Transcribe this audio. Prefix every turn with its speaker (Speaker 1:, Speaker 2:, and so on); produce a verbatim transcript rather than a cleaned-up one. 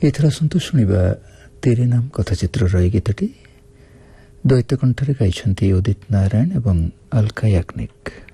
Speaker 1: ଏଥର ଆସନ୍ତୁ ଶୁଣିବା ତେରେ ନାମ କଥାଚିତ୍ରର ଏହି ଗୀତଟି ଦ୍ୱୈତ କଣ୍ଠରେ ଗାଇଛନ୍ତି ଉଦିତ ନାରାୟଣ ଏବଂ ଅଲକା ୟାଗ୍ନିକ।